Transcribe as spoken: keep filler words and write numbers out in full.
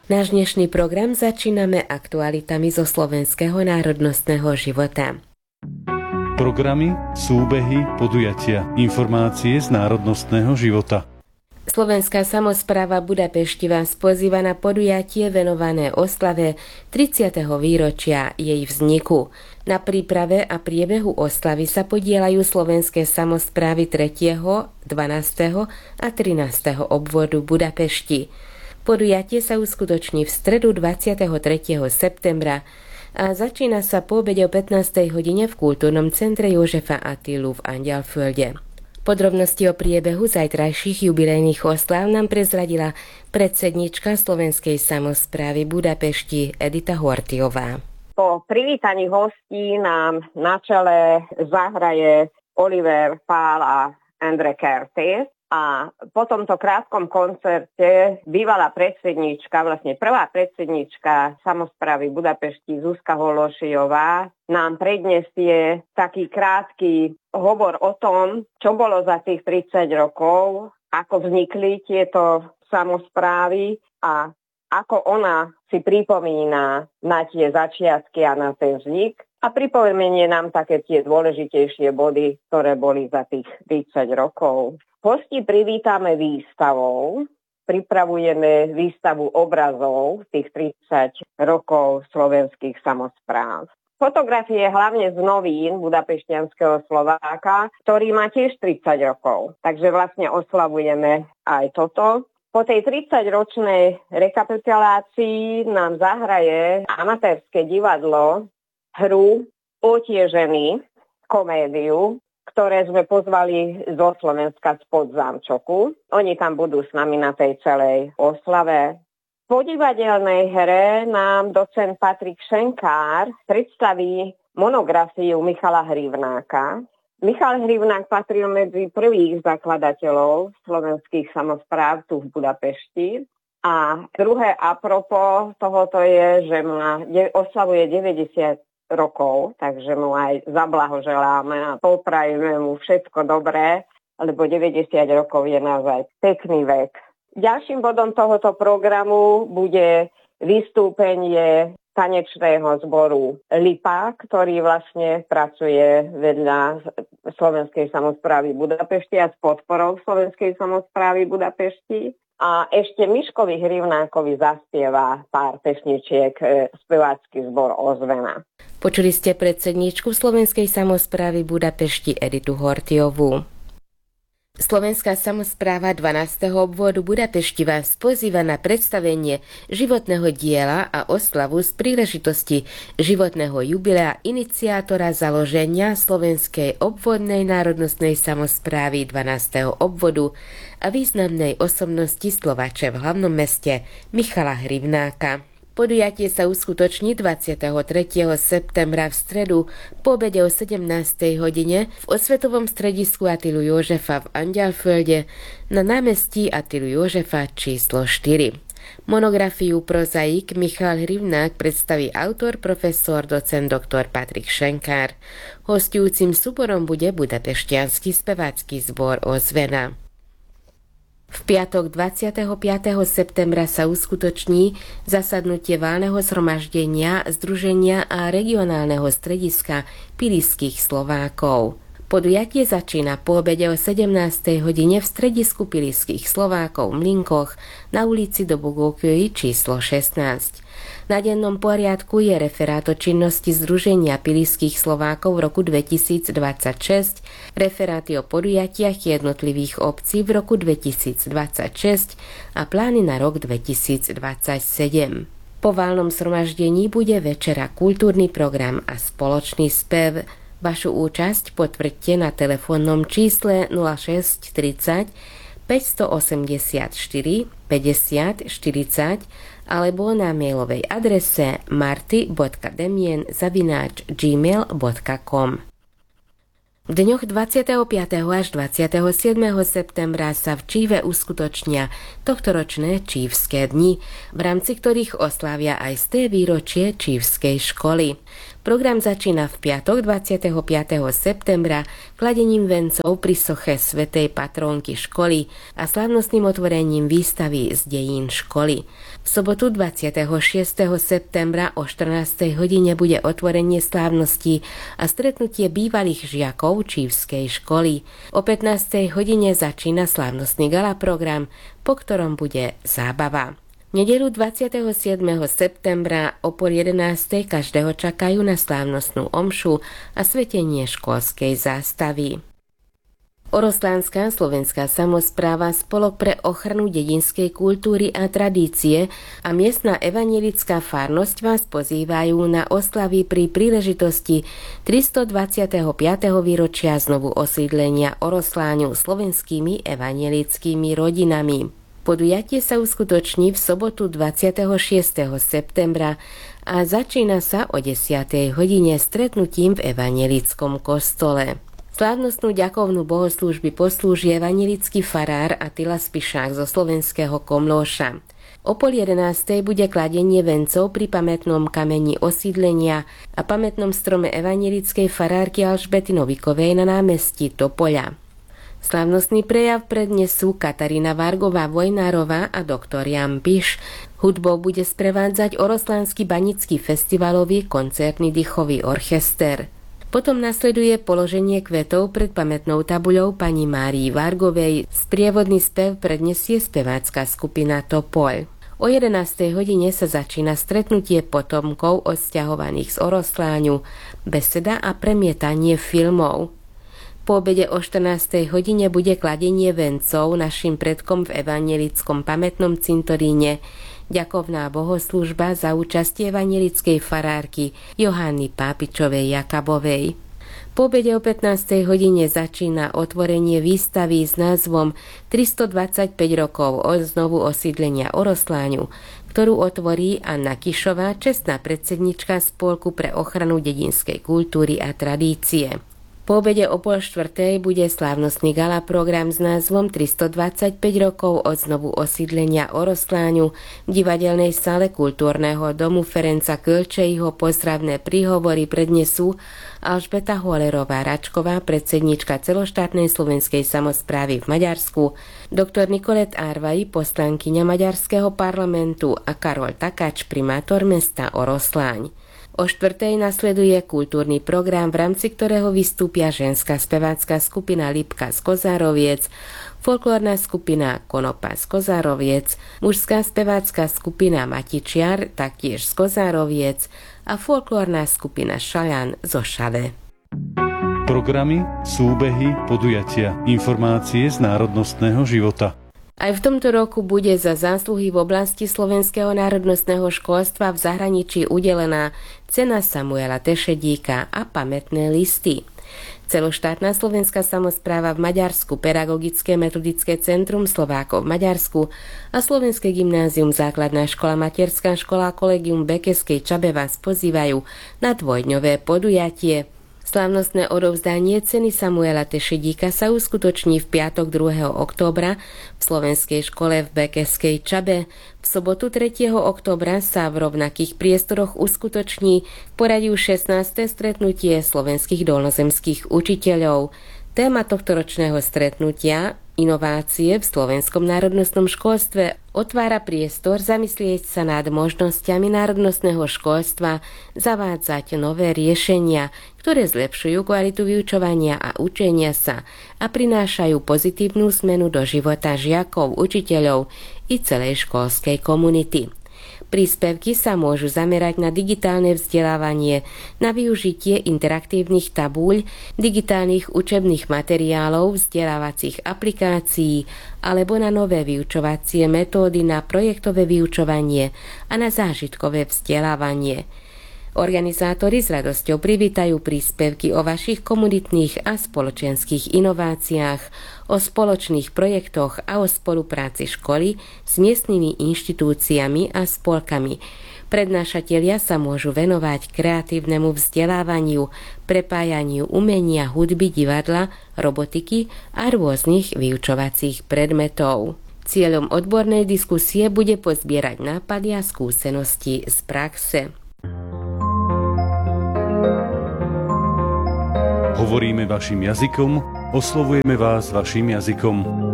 Náš dnešný program začíname aktualitami zo slovenského národnostného života. Programy, súbehy, podujatia, informácie z národnostného života. Slovenská samospráva Budapešti vás pozýva na podujatie venované oslave tridsiateho výročia jej vzniku. Na príprave a priebehu oslavy sa podieľajú slovenské samosprávy tretieho, dvanásteho a trinásteho obvodu Budapešti. Podujatie sa uskutoční v stredu dvadsiateho tretieho septembra a začína sa po obede o pätnástej hodine v kultúrnom centre Jožefa Attilu v Angyalfölde. Podrobnosti o priebehu zajtrajších jubilejných osláv nám prezradila predsednička Slovenskej samosprávy Budapešti Edita Horthyová. Po privítaní hostí nám na čele zahraje Oliver Pál a Endre Kertész. A po tomto krátkom koncerte bývalá predsednička, vlastne prvá predsednička samosprávy Budapešti Zuzka Hološijová nám predniesie taký krátky hovor o tom, čo bolo za tých tridsať rokov, ako vznikli tieto samosprávy a ako ona si pripomína na tie začiatky a na ten vznik. A pripomenie nám také tie dôležitejšie body, ktoré boli za tých tridsať rokov. Hosti privítame výstavou. Pripravujeme výstavu obrazov tých tridsať rokov slovenských samospráv. Fotografie hlavne z novín Budapešťanského Slováka, ktorý má tiež tridsať rokov. Takže vlastne oslavujeme aj toto. Po tej tridsaťročnej rekapitulácii nám zahraje amatérske divadlo hru Otiežený, komédiu, ktoré sme pozvali zo Slovenska spod Zámčoku. Oni tam budú s nami na tej celej oslave. Po divadelnej hre nám docent Patrik Šenkár predstaví monografiu Michala Hrivnáka. Michal Hrivnák patril medzi prvých zakladateľov slovenských samospráv tu v Budapešti. A druhé apropo tohoto je, že má, oslavuje deväťdesiat rokov, takže mu aj zablahoželáme a poprajme mu všetko dobré, lebo deväťdesiat rokov je naozaj pekný vek. Ďalším bodom tohoto programu bude vystúpenie tanečného zboru Lipa, ktorý vlastne pracuje vedľa Slovenskej samosprávy Budapešti a s podporou Slovenskej samosprávy Budapešti. A ešte Miškovi Hrivnákovi zaspieva pár pesničiek spevácky zbor Ozvena. Počuli ste predsedníčku Slovenskej samosprávy Budapešti Editu Horthyovú. Slovenská samospráva dvanásteho obvodu Budapešti vás pozýva na predstavenie životného diela a oslavu z príležitosti životného jubilea iniciátora založenia Slovenskej obvodnej národnostnej samosprávy dvanásteho obvodu a významnej osobnosti Slovače v hlavnom meste Michala Hrivnáka. Podujatie sa uskutoční dvadsiateho tretieho septembra v stredu po obede o sedemnástej hodine v osvetovom stredisku Attilu Jožefa v Angyalfölde na námestí Attilu Jožefa číslo štyri. Monografiu prozaik Michal Hrivnák predstaví autor, profesor, docent doktor Patrik Šenkár. Hostujúcim súborom bude budapešťanský spevácky zbor Ozvena. V piatok dvadsiateho piateho septembra sa uskutoční zasadnutie valného zhromaždenia Združenia a regionálneho strediska Pilisských Slovákov. Podujatie začína po obede o sedemnástej hodine v stredisku Pilisských Slovákov v Mlynkoch na ulici Dobogókői číslo šestnásť. Na dennom poriadku je referát o činnosti Združenia Pilisských Slovákov v roku dvetisícdvadsaťšesť, referáty o podujatiach jednotlivých obcí v roku dvetisícdvadsaťšesť a plány na rok dvetisícdvadsaťsedem. Po valnom zhromaždení bude večera kultúrny program a spoločný spev. Vašu účasť potvrďte na telefónnom čísle nula šesť tridsať päťstoosemdesiatštyri päťdesiat štyridsať alebo na mailovej adrese marty bodka demien zavináč gmail bodka com. V dňoch dvadsiateho piateho až dvadsiateho siedmeho septembra sa v Číve uskutočnia tohtoročné Čívske dni, v rámci ktorých oslávia aj sté výročie Čívskej školy. Program začína v piatok dvadsiateho piateho septembra kladením vencov pri soche svätej patrónky školy a slávnostným otvorením výstavy z dejín školy. V sobotu dvadsiateho šiesteho septembra o štrnástej hodine bude otvorenie slávností a stretnutie bývalých žiakov Čívskej školy. O pätnástej hodine začína slávnostný gala program, po ktorom bude zábava. V nedeľu dvadsiateho siedmeho septembra o pol jedenástej každého čakajú na slávnostnú omšu a svetenie školskej zástavy. Oroslánska slovenská samospráva, Spolok pre ochranu dedinskej kultúry a tradície a miestna evanjelická farnosť vás pozývajú na oslavy pri príležitosti tristodvadsiateho piateho výročia znovu osídlenia Orosláňu slovenskými evanjelickými rodinami. Podujatie sa uskutoční v sobotu dvadsiateho šiesteho septembra a začína sa o desiatej hodine stretnutím v evanjelickom kostole. Slávnostnú ďakovnú bohoslúžby poslúži evanjelický farár Attila Spišák zo slovenského Komlóša. O pol jedenástej bude kladenie vencov pri pamätnom kameni osídlenia a pamätnom strome evanjelickej farárky Alžbety Novikovej na námestí Topoľa. Slávnostný prejav prednesú Katarína Vargová Vojnárová a doktor Jan Piš. Hudbou bude sprevádzať Oroslánsky banický festivalový koncertný dýchový orchester. Potom nasleduje položenie kvetov pred pamätnou tabuľou pani Márii Vargovej. Sprievodný spev prednesie spevácka skupina Topoľ. O jedenástej hodine sa začína stretnutie potomkov odsťahovaných z Orosláňu, beseda a premietanie filmov. Po obede o štrnástej hodine bude kladenie vencov našim predkom v evanjelickom pamätnom cintoríne, ďakovná bohoslúžba za účastie evanjelickej farárky Johany Pápičovej Jakabovej. Po obede o pätnástej hodine začína otvorenie výstavy s názvom tristodvadsaťpäť rokov od znovu osídlenia Orosláňu, ktorú otvorí Anna Kišová, čestná predsednička Spolku pre ochranu dedinskej kultúry a tradície. Po obede o pol štvrtej bude slávnostný gala program s názvom tristodvadsaťpäť rokov od znovu osídlenia Orosláňu v divadelnej sále kultúrneho domu Ferenca Kölčejho. Pozdravné príhovory prednesú Alžbeta Holerová Račková, predsednička celoštátnej slovenskej samosprávy v Maďarsku, doktor Nicolet Arvai, poslankyňa Maďarského parlamentu a Karol Takáč, primátor mesta Orosláň. O štvrtej nasleduje kultúrny program, v rámci ktorého vystúpia ženská spevácka skupina Lipka z Kozároviec, folklórna skupina Konopa z Kozároviec, mužská spevácka skupina Matičiar, taktiež z Kozároviec a folklórna skupina Šajan zo Šale. Programy, súbehy, podujatia, informácie z národnostného života. Aj v tomto roku bude za zásluhy v oblasti slovenského národnostného školstva v zahraničí udelená cena Samuela Tešedíka a pamätné listy. Celoštátna slovenská samospráva v Maďarsku, Pedagogické metodické centrum Slovákov v Maďarsku a Slovenské gymnázium, základná škola, materská škola a kolegium v Bekeskej Čabe vás pozývajú na dvojdňové podujatie. Slávnostné odovzdanie ceny Samuela Tešedíka sa uskutoční v piatok druhého októbra v slovenskej škole v Bekeskej Čabe. V sobotu tretieho októbra sa v rovnakých priestoroch uskutoční v poradí šestnáste stretnutie slovenských dolnozemských učiteľov. Téma tohtoročného stretnutia Inovácie v slovenskom národnostnom školstve otvára priestor zamyslieť sa nad možnosťami národnostného školstva, zavádzať nové riešenia, ktoré zlepšujú kvalitu vyučovania a učenia sa a prinášajú pozitívnu zmenu do života žiakov, učiteľov i celej školskej komunity. Príspevky sa môžu zamerať na digitálne vzdelávanie, na využitie interaktívnych tabúľ, digitálnych učebných materiálov, vzdelávacích aplikácií alebo na nové vyučovacie metódy, na projektové vyučovanie a na zážitkové vzdelávanie. Organizátori s radosťou privítajú príspevky o vašich komunitných a spoločenských inováciách, o spoločných projektoch a o spolupráci školy s miestnymi inštitúciami a spolkami. Prednášatelia sa môžu venovať kreatívnemu vzdelávaniu, prepájaniu umenia, hudby, divadla, robotiky a rôznych vyučovacích predmetov. Cieľom odbornej diskusie bude pozbierať nápady a skúsenosti z praxe. Hovoríme vašim jazykom, oslovujeme vás vašim jazykom.